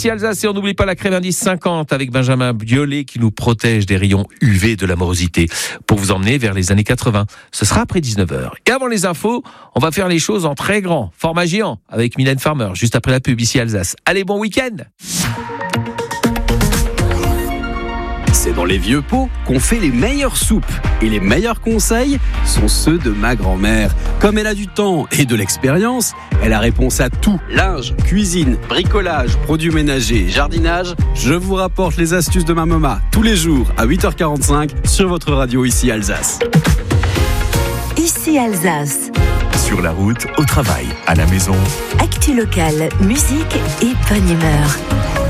ici Alsace et on n'oublie pas la crème indice 50 avec Benjamin Biolay qui nous protège des rayons UV de la morosité pour vous emmener vers les années 80. Ce sera après 19h. Et avant les infos, on va faire les choses en très grand, format géant avec Mylène Farmer juste après la pub ici Alsace. Allez, bon week-end. C'est dans les vieux pots qu'on fait les meilleures soupes. Et les meilleurs conseils sont ceux de ma grand-mère. Comme elle a du temps et de l'expérience, elle a réponse à tout. Linge, cuisine, bricolage, produits ménagers, jardinage. Je vous rapporte les astuces de ma maman tous les jours à 8h45 sur votre radio ici Alsace. Ici Alsace. Sur la route, au travail, à la maison. Actu locale, musique et bonne humeur.